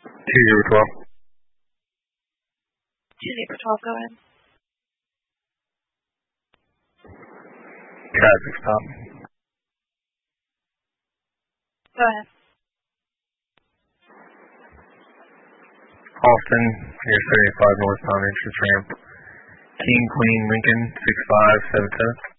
2012. 2012, go ahead. Kazakhstan. Go ahead. Austin, near 75 northbound entrance ramp. King, Queen, Lincoln, 6577.